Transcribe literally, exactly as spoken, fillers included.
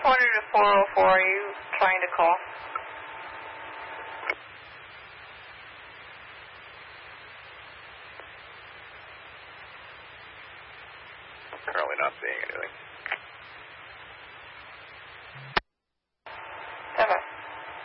hundred to four oh four, are you trying to call? Currently not seeing anything.